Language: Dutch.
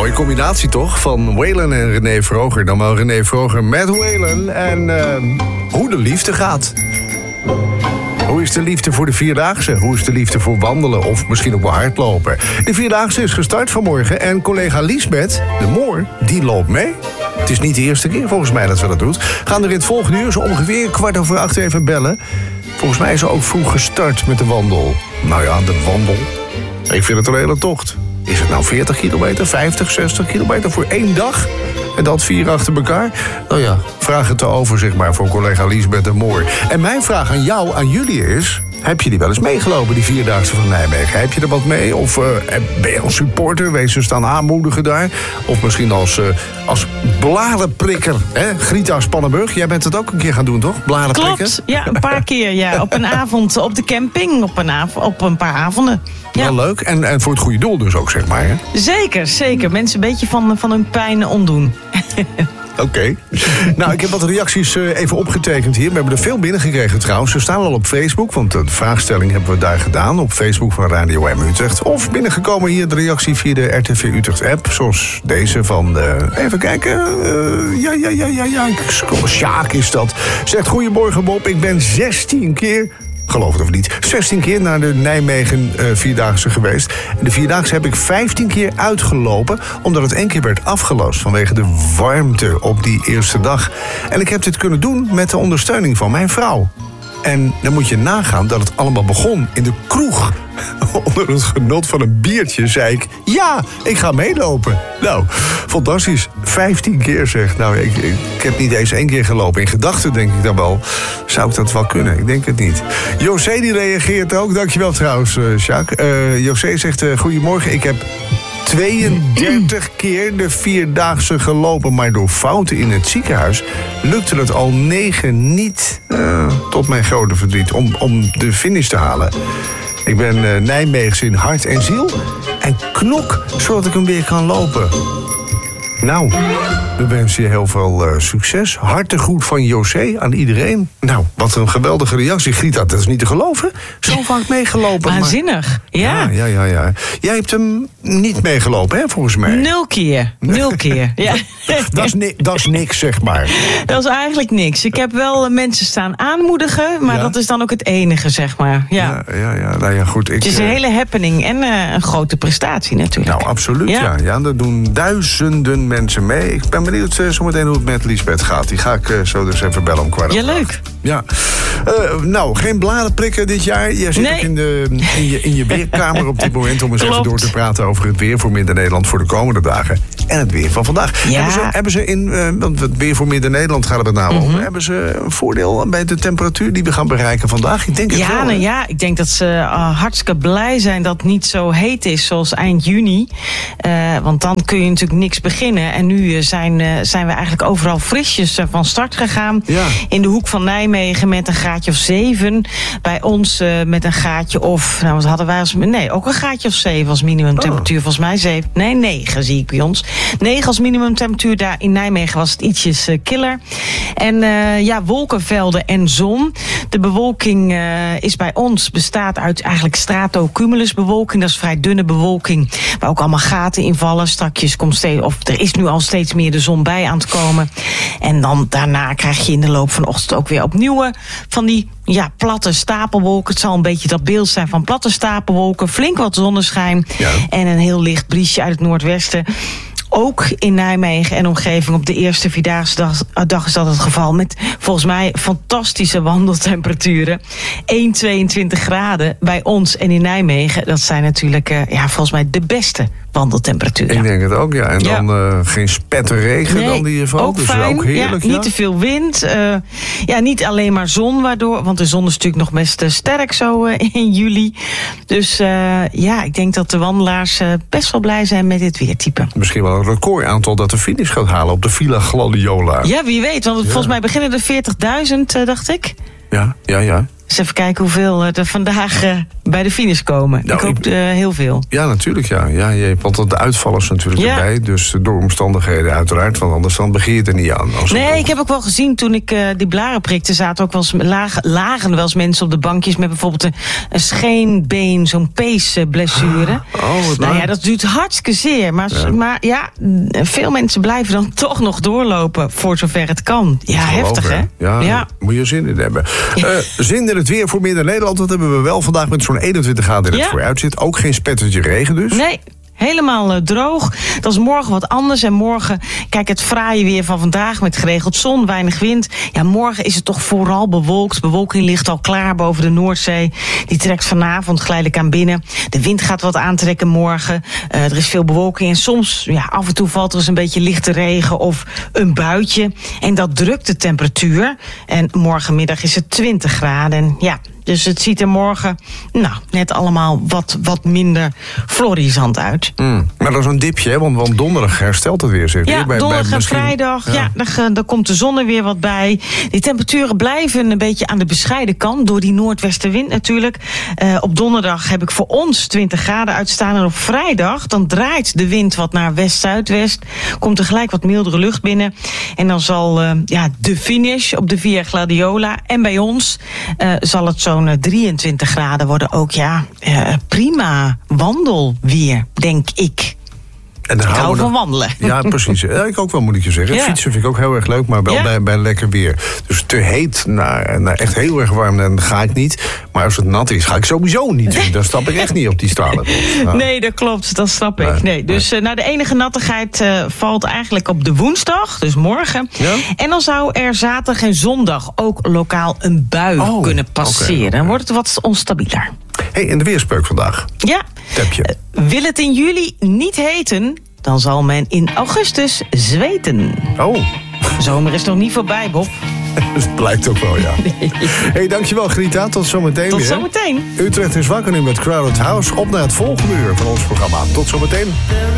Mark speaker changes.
Speaker 1: Mooie combinatie toch? Van Waylon en René Vroger. Dan wel René Vroger met Waylon. En hoe de liefde gaat. Hoe is de liefde voor de Vierdaagse? Hoe is de liefde voor wandelen of misschien ook wel hardlopen? De Vierdaagse is gestart vanmorgen en collega Liesbeth, de Moor, die loopt mee. Het is niet de eerste keer volgens mij dat ze dat doet. Gaan er in het volgende uur zo ongeveer 7:15 even bellen. Volgens mij is ze ook vroeg gestart met de wandel. Nou ja, de wandel. Ik vind het een hele tocht. Is het nou 40 kilometer, 50, 60 kilometer voor 1 dag? En dat 4 achter elkaar? Nou ja, vraag het erover, zeg maar, voor collega Liesbeth de Moor. En mijn vraag aan jou, aan jullie is... heb je die wel eens meegelopen, die Vierdaagse van Nijmegen? Heb je er wat mee? Of ben je als supporter? Wees ze staan aanmoedigen daar? Of misschien als blarenprikker, hè? Grieta Spannenburg. Jij bent het ook een keer gaan doen, toch? Blarenprikken?
Speaker 2: Klopt, ja, een paar keer. Ja. Op een avond op de camping, op een paar avonden. Ja.
Speaker 1: Wel leuk. En voor het goede doel dus ook, zeg maar. Hè?
Speaker 2: Zeker, zeker. Mensen een beetje van hun pijn ontdoen.
Speaker 1: Oké. Nou, ik heb wat reacties even opgetekend hier. We hebben er veel binnengekregen trouwens. Ze staan al op Facebook, want de vraagstelling hebben we daar gedaan. Op Facebook van Radio M Utrecht. Of binnengekomen hier de reactie via de RTV Utrecht app. Zoals deze van, even kijken. Ja. Sjaak is dat. Zegt, goedemorgen Bob, ik ben 16 keer... geloof het of niet, 16 keer naar de Nijmegen Vierdaagse geweest. En de Vierdaagse heb ik 15 keer uitgelopen... omdat het 1 keer werd afgelast vanwege de warmte op die eerste dag. En ik heb dit kunnen doen met de ondersteuning van mijn vrouw. En dan moet je nagaan dat het allemaal begon in de kroeg. Onder het genot van een biertje zei ik... ja, ik ga meelopen. Nou, fantastisch. 15 keer zeg. Nou, ik heb niet eens 1 keer gelopen. In gedachten denk ik dan wel. Zou ik dat wel kunnen? Ik denk het niet. José die reageert ook. Dankjewel trouwens, Jacques. José zegt, goedemorgen. Ik heb 32 keer de Vierdaagse gelopen. Maar door fouten in het ziekenhuis lukte het al 9 niet. Tot mijn grote verdriet. Om de finish te halen. Ik ben Nijmegens in hart en ziel. En knok, zodat ik hem weer kan lopen. Nou, we wensen je heel veel succes. Hartegroet van José aan iedereen. Nou, wat een geweldige reactie. Grieta, dat is niet te geloven. Zo vaak meegelopen.
Speaker 2: Waanzinnig, maar... ja.
Speaker 1: Ja. Jij hebt hem niet meegelopen, hè, volgens mij?
Speaker 2: 0 keer. 0 keer, ja.
Speaker 1: Dat is niks, zeg maar.
Speaker 2: Dat is eigenlijk niks. Ik heb wel mensen staan aanmoedigen, maar dat is dan ook het enige, zeg maar. Ja.
Speaker 1: Nou ja, goed.
Speaker 2: Het is een hele happening en een grote prestatie natuurlijk.
Speaker 1: Nou, absoluut, ja. Daar doen duizenden mensen mee. Ik ben benieuwd zometeen hoe het met Liesbeth gaat. Die ga ik zo dus even bellen om 7:15.
Speaker 2: Ja, leuk.
Speaker 1: Ja. Nou, geen bladen prikken dit jaar. Jij zit ook in je weerkamer op dit moment... om eens even door te praten over het weer voor Midden-Nederland... voor de komende dagen. En het weer van vandaag.
Speaker 2: Ja.
Speaker 1: Hebben ze want het weer voor Midden-Nederland gaat het nou om. Hebben ze een voordeel bij de temperatuur die we gaan bereiken vandaag? Ik denk het wel.
Speaker 2: Nou ja, ik denk dat ze hartstikke blij zijn dat het niet zo heet is zoals eind juni. Want dan kun je natuurlijk niks beginnen. En nu zijn we eigenlijk overal frisjes van start gegaan. Ja. In de hoek van Nijmegen met een graadje of 7. Bij ons met een graadje of... Nou, wat hadden wij als... Nee, ook een graadje of 7 als minimumtemperatuur. Volgens mij 7. Nee, 9 zie ik bij ons. 9 als minimumtemperatuur. Daar in Nijmegen was het ietsjes killer. En wolkenvelden en zon. De bewolking is bij ons bestaat uit eigenlijk stratocumulusbewolking. Dat is vrij dunne bewolking. Waar ook allemaal gaten in vallen. Strakjes komt steeds... Of er is nu al steeds meer de zon bij aan te komen. En dan daarna krijg je in de loop van de ochtend ook weer opnieuw van die platte stapelwolken. Het zal een beetje dat beeld zijn van platte stapelwolken. Flink wat zonneschijn. Ja. En een heel licht briesje uit het noordwesten. Ook in Nijmegen en omgeving op de eerste Vierdaagse dag is dat het geval. Met volgens mij fantastische wandeltemperaturen. 1,22 graden bij ons en in Nijmegen. Dat zijn natuurlijk volgens mij de beste wandeltemperaturen.
Speaker 1: Ik denk het ook, ja. En dan geen spetterregen dan die ervan.
Speaker 2: Ook
Speaker 1: dus
Speaker 2: fijn.
Speaker 1: Ook heerlijk,
Speaker 2: niet te veel wind. Niet alleen maar zon, want de zon is natuurlijk nog best sterk zo in juli. Dus ik denk dat de wandelaars best wel blij zijn met dit weertype.
Speaker 1: Misschien wel een recordaantal dat de finish gaat halen op de Villa Gladiola.
Speaker 2: Ja, wie weet. Want volgens mij beginnen er 40.000, dacht ik.
Speaker 1: Ja.
Speaker 2: Dus even kijken hoeveel er vandaag bij de finish komen.
Speaker 1: Nou,
Speaker 2: ik hoop heel veel.
Speaker 1: Ja, natuurlijk. Ja, want de uitvallers natuurlijk erbij. Dus door omstandigheden uiteraard. Want anders dan begin je er niet aan.
Speaker 2: Nee, ik heb ook wel gezien toen ik die blaren prikte. Zaten ook wel eens, lagen wel eens mensen op de bankjes met bijvoorbeeld een scheenbeen, zo'n peesblessure. Nou ja, dat duurt hartstikke zeer. Maar ja, veel mensen blijven dan toch nog doorlopen voor zover het kan. Ja, heftig hè?
Speaker 1: Ja, moet je zin in hebben. Zin in het weer voor Midden-Nederland. Dat hebben we wel vandaag met zo'n 21 graden in het vooruitzicht. Ook geen spettertje regen dus.
Speaker 2: Nee. Helemaal droog. Dat is morgen wat anders. En morgen, kijk, het fraaie weer van vandaag met geregeld zon, weinig wind. Ja, morgen is het toch vooral bewolkt. Bewolking ligt al klaar boven de Noordzee. Die trekt vanavond geleidelijk aan binnen. De wind gaat wat aantrekken morgen. Er is veel bewolking en soms, af en toe valt er eens een beetje lichte regen of een buitje. En dat drukt de temperatuur. En morgenmiddag is het 20 graden. En ja, dus het ziet er morgen net allemaal wat minder florissant uit.
Speaker 1: Maar dat is een dipje, hè? Want donderdag herstelt het weer zich.
Speaker 2: Ja, donderdag en vrijdag, dan komt de zon er weer wat bij. Die temperaturen blijven een beetje aan de bescheiden kant, door die noordwestenwind natuurlijk. Op donderdag heb ik voor ons 20 graden uitstaan. En op vrijdag, dan draait de wind wat naar west-zuidwest. Komt er gelijk wat mildere lucht binnen. En dan zal de finish op de Via Gladiola. En bij ons zal het zo'n 23 graden worden ook. Prima wandelweer, denk ik.
Speaker 1: En
Speaker 2: ik hou van wandelen.
Speaker 1: Ja, precies. Ik ook wel, moet ik je zeggen. Ja. Fietsen vind ik ook heel erg leuk, maar wel bij lekker weer. Dus te heet naar echt heel erg warm, dan ga ik niet. Maar als het nat is, ga ik sowieso niet. Dan stap ik echt niet op die stralen.
Speaker 2: Nee, dat klopt. Dat snap ik. Nee. Dus de enige nattigheid valt eigenlijk op de woensdag, dus morgen. Ja? En dan zou er zaterdag en zondag ook lokaal een bui kunnen passeren. Okay. Dan wordt het wat onstabieler.
Speaker 1: En de weerspreuk vandaag.
Speaker 2: Ja.
Speaker 1: Tapje.
Speaker 2: Wil het in juli niet heten, dan zal men in augustus zweten. Zomer is nog niet voorbij, Bob.
Speaker 1: Dat blijkt ook wel, ja. Nee. Dankjewel, Grita. Tot zometeen.
Speaker 2: Tot zometeen.
Speaker 1: Utrecht is wakker nu met Crowded House. Op naar het volgende uur van ons programma. Tot zometeen.